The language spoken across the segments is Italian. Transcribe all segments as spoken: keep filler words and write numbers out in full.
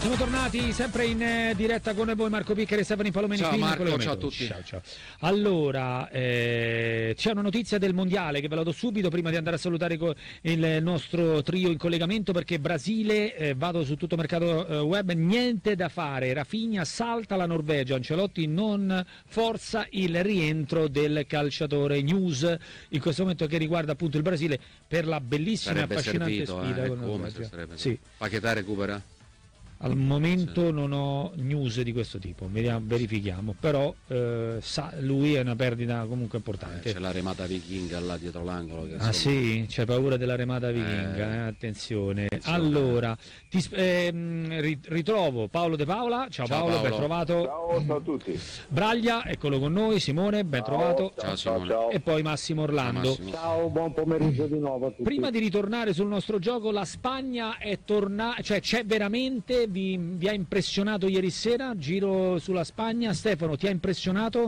Siamo tornati sempre in eh, diretta con voi, Marco Piccari e Stefano Palomeni. Ciao Marco, ciao a tutti. Ciao, ciao. Allora, eh, c'è una notizia del mondiale che ve la do subito prima di andare a salutare co- il nostro trio in collegamento, perché Brasile, eh, vado su tutto mercato eh, web, niente da fare, Rafinha salta la Norvegia, Ancelotti non forza il rientro del calciatore. News in questo momento che riguarda appunto il Brasile per la bellissima e sarebbe affascinante servito, sfida eh, con come Norvegia. se sarebbe Sì. Paquetà recupera? Al momento non ho news di questo tipo, vediamo, verifichiamo, però eh, sa, lui è una perdita comunque importante. Eh, c'è la remata vichinga là dietro l'angolo. Che ah insomma... sì, c'è paura della remata vichinga, eh, eh, attenzione. attenzione. Allora, ti, ehm, ritrovo Paolo De Paola, ciao, ciao Paolo, Paolo, ben trovato. Ciao, ciao a tutti. Braglia, eccolo con noi, Simone, ben Ciao, trovato. Ciao, ciao, Simone. ciao. E poi Massimo Orlando. Ciao, Massimo. Ciao, buon pomeriggio di nuovo a tutti. Prima di ritornare sul nostro gioco, la Spagna è tornata, cioè c'è veramente, vi, vi ha impressionato ieri sera? Giro sulla Spagna, Stefano, ti ha impressionato?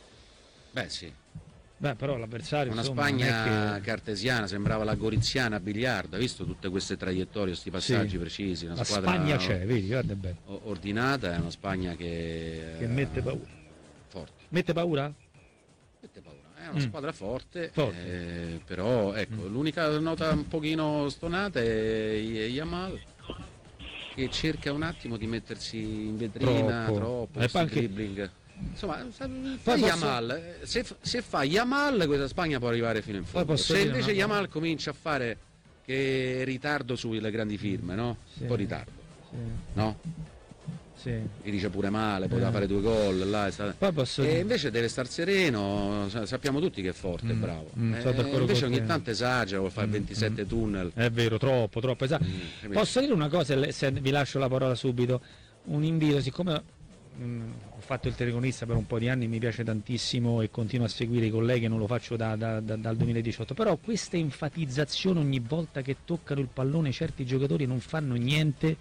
Beh sì, Beh, però l'avversario una insomma, Spagna non è che... cartesiana, sembrava la goriziana a biliardo, hai visto tutte queste traiettorie, questi passaggi Sì. precisi, una La squadra Spagna c'è, vedi, guarda bene. o- ordinata, è una Spagna che, Che mette paura. forte. Mette paura? Mette paura. È una Mm. squadra forte, Forte. eh, però ecco, l'unica nota un pochino stonata è Yamal, che cerca un attimo di mettersi in vetrina Troppo. troppo, E questo poi anche- dribbling. Insomma, fa Poi posso- Yamal, eh, se, se fa Yamal questa Spagna può arrivare fino in fondo. posso Se dire invece una- Yamal comincia a fare che ritardo sulle grandi firme, no? Sì. Un po' ritardo, Sì, no? sì. Gli dice pure male, poteva Eh. fare due gol, là, è stata... Poi posso E dire... invece deve star sereno, sa- sappiamo tutti che è forte, Mm, bravo. mm, sono Eh, d'accordo invece con ogni te. tanto esagera, vuol fare Mm, ventisette tunnel. È vero, troppo, troppo esatto. Mm, Posso dire una cosa, le- se vi lascio la parola subito, un invito, siccome mm, ho fatto il telecronista per un po' di anni, mi piace tantissimo e continuo a seguire i colleghi, non lo faccio da- da- da- dal duemiladiciotto, però questa enfatizzazione ogni volta che toccano il pallone certi giocatori non fanno niente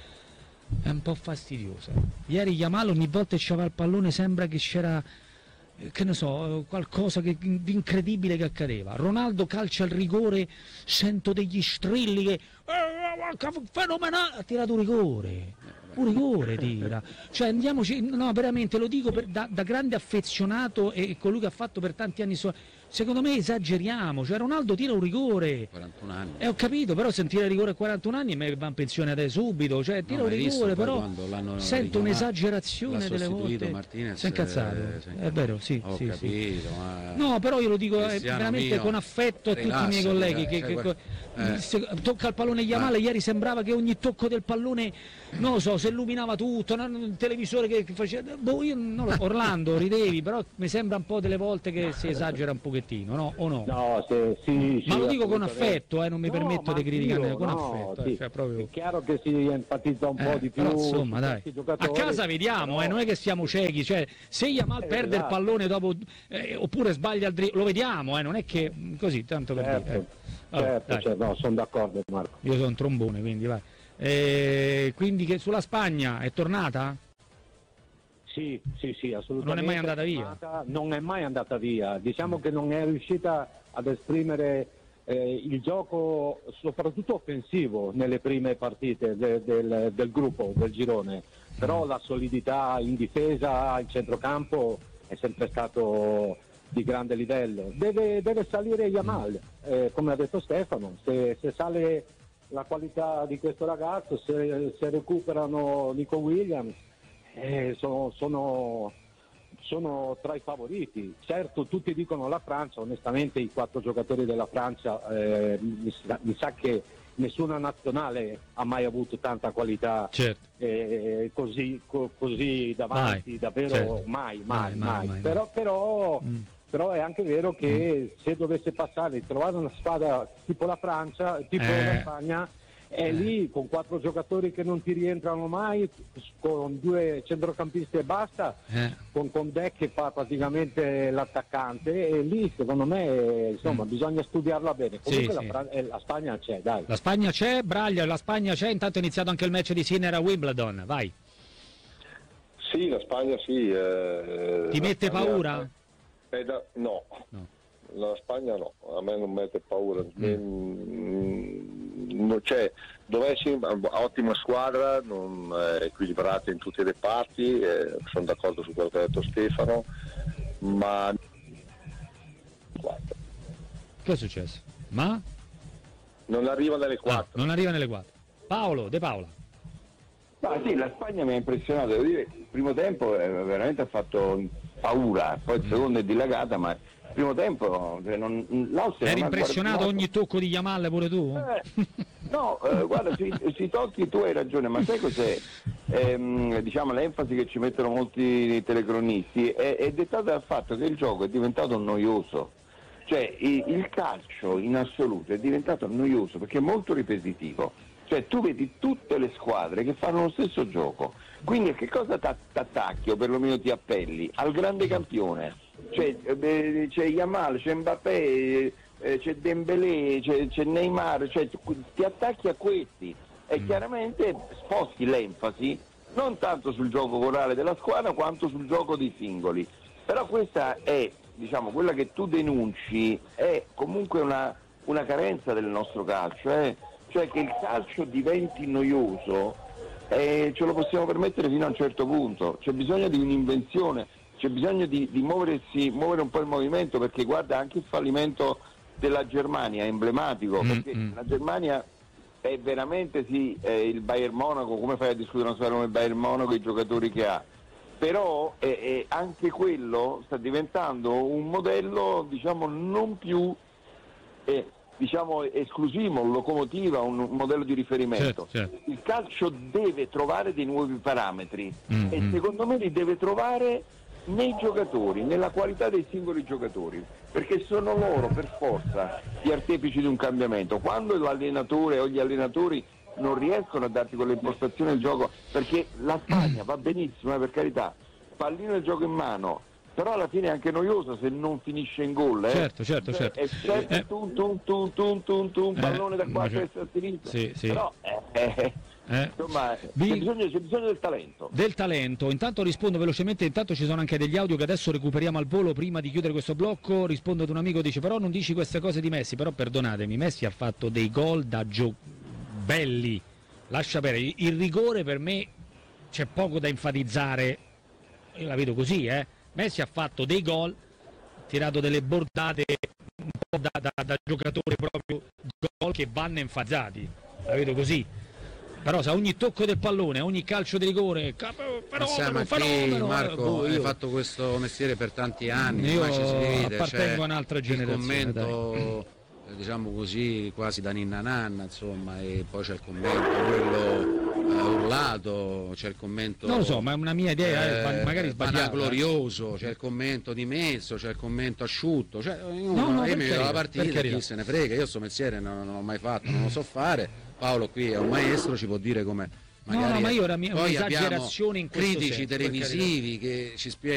è un po' fastidiosa. Ieri Yamal ogni volta che c'aveva il pallone sembra che c'era, eh, che ne so, qualcosa che- di incredibile che accadeva. Ronaldo calcia il rigore, sento degli strilli che eh, fenomenale, ha tirato un rigore, un rigore tira, cioè andiamoci, no veramente lo dico per- da, da grande affezionato e colui che ha fatto per tanti anni, so- secondo me esageriamo, cioè Ronaldo tira un rigore. quarantuno anni. Eh, ho capito, però se tira rigore a quarantuno anni me va in pensione adesso subito, cioè tira No, un ma hai visto rigore, poi però quando l'hanno sento richiamato, un'esagerazione l'ha delle sostituito volte. Martinez, Si è incazzato, eh, si è è vero, sì, Ho sì, sì. capito, ma... No, però io lo dico eh, Cristiano veramente mio, con affetto a tutti i miei rilassati, colleghi eh, che, cioè, che- guarda, eh. se- tocca il pallone Yamal, Ma- ieri sembrava che ogni tocco del pallone, non lo so, si illuminava tutto, no, il televisore che, che faceva, boh, io non lo, Orlando ridevi, però mi sembra un po' delle volte che si esagera un pochettino, no? O no? No, sì, sì, Ma sì, lo dico con assolutamente. affetto, eh, non mi No, permetto ma di criticare, anch'io, con no, affetto, sì. eh, cioè proprio... È chiaro che si enfatizza un po' Eh, di più però, insomma, su dai. questi A giocatori, casa vediamo, eh, però- non è che siamo ciechi, cioè se Yamal Eh, perde il esatto. pallone dopo eh, oppure sbaglia il dribbling, lo vediamo, eh, non è che mh, così, tanto per Certo, dire. eh. Allora, certo, dai. certo, no, sono d'accordo Marco. Io sono un trombone, quindi vai. Eh, quindi che sulla Spagna è tornata? Sì, sì, sì, assolutamente. Non è mai andata via? tornata, Non è mai andata via. Diciamo che non è riuscita ad esprimere eh, il gioco, soprattutto offensivo, nelle prime partite de- del, del gruppo, del girone. Però la solidità in difesa, in centrocampo, è sempre stato di grande livello. Deve, deve salire Yamal, eh, come ha detto Stefano. Se, se sale la qualità di questo ragazzo, se, se recuperano Nico Williams, eh, sono, sono, sono tra i favoriti. Certo, tutti dicono la Francia, onestamente i quattro giocatori della Francia, eh, mi, sa, mi sa che nessuna nazionale ha mai avuto tanta qualità Certo. eh, così, co- così davanti, Mai, davvero certo. mai, Mai, mai, mai, mai. mai, Però, però, Mm. però è anche vero che se dovesse passare e trovare una squadra tipo la Francia, tipo Eh. la Spagna, è lì con quattro giocatori che non ti rientrano mai, con due centrocampisti e basta, Eh. con, con Beck che fa praticamente l'attaccante, e lì secondo me insomma Mm. bisogna studiarla bene. Comunque Sì, la, sì. Fran- eh, la Spagna c'è, dai. La Spagna c'è, Braglia, la Spagna c'è, intanto è iniziato anche il match di Sinner a Wimbledon, vai. Sì, la Spagna sì. eh, Ti la mette Spagna paura? è da- no. No. La Spagna no, a me non mette paura, né, non c'è, dovessi, ottima squadra, non, eh, equilibrata in tutte le parti, eh, sono d'accordo su quello che ha detto Stefano, ma che è successo? Ma? non arriva nelle Ah, quattro. non arriva nelle quattro. Paolo, De Paola. Ma sì, la Spagna mi ha impressionato, devo dire, il primo tempo eh, veramente ha fatto paura, poi il secondo è dilagata, ma il primo tempo cioè, non, l'Austria Eri non ha impressionato guardato- ogni tocco di Yamal pure tu? Eh, no, eh, guarda, sui, sui tocchi tu hai ragione, ma sai cos'è? Ehm, diciamo l'enfasi che ci mettono molti telecronisti è, è dettata dal fatto che il gioco è diventato noioso. Cioè il, il calcio in assoluto è diventato noioso perché è molto ripetitivo. Cioè tu vedi tutte le squadre che fanno lo stesso gioco, quindi a che cosa ti attacchi o perlomeno ti appelli? Al grande campione. Cioè, eh, c'è Yamal, c'è Mbappé, eh, c'è Dembélé, c'è, c'è Neymar, cioè ti attacchi a questi e chiaramente sposti l'enfasi non tanto sul gioco corale della squadra quanto sul gioco dei singoli. Però questa è, diciamo, quella che tu denunci è comunque una, una carenza del nostro calcio, eh? Cioè che il calcio diventi noioso eh, ce lo possiamo permettere fino a un certo punto, c'è bisogno di un'invenzione, c'è bisogno di, di muoversi, muovere un po' il movimento, perché guarda anche il fallimento della Germania è emblematico, perché Mm-hmm. la Germania è veramente sì eh, il Bayern Monaco, come fai a discutere una squadra come il Bayern Monaco e i giocatori che ha? Però eh, eh, anche quello sta diventando un modello, diciamo, non più eh, diciamo esclusivo, un locomotiva, un, un modello di riferimento. Certo, certo. Il calcio deve trovare dei nuovi parametri Mm-hmm. e secondo me li deve trovare nei giocatori, nella qualità dei singoli giocatori, perché sono loro per forza gli artefici di un cambiamento. Quando l'allenatore o gli allenatori non riescono a darti quell'impostazione del gioco, perché la Spagna va benissimo, eh, per carità, pallino e gioco in mano, però alla fine è anche noioso se non finisce in gol, eh. Certo, certo, Cioè, certo. è sempre Eh. tum tum tum tum tum tum, Eh, pallone da qua a ma destra a sinistra. sì, sì. Però eh, eh, Eh. insomma c'è Vi- bisogno, c'è bisogno del talento. Del talento, intanto rispondo velocemente, intanto ci sono anche degli audio che adesso recuperiamo al volo prima di chiudere questo blocco. Rispondo ad un amico, dice però non dici queste cose di Messi, però perdonatemi, Messi ha fatto dei gol da gio- belli, lascia perdere, il rigore per me c'è poco da enfatizzare, io la vedo così, eh. Messi ha fatto dei gol, tirato delle bordate un po' da, da, da giocatore proprio, gol che vanno enfatizzati, la vedo così. Però se a ogni tocco del pallone, a ogni calcio di rigore, capo- Ma sai, fenomeno, ma qui, fenomeno, Marco, boh, hai io- fatto questo mestiere per tanti anni, Io ormai ci si vede, appartengo cioè, a un'altra il generazione, commento, eh, diciamo così, quasi da ninna nanna, insomma, e poi c'è il commento, quello eh, urlato, c'è il commento... Non lo so, ma è una mia idea, eh, magari sbagliata. glorioso, c'è il commento di mezzo, c'è il commento asciutto, cioè, ognuno, No, no, io per mi vedo la carità, partita, per carità. chi se ne frega, io sto mestiere non, non l'ho mai fatto, non lo so fare, Paolo qui è un maestro, ci può dire come... No, no, ma io ora mi- poi un'esagerazione abbiamo in questo critici senso, per televisivi che ci spiegano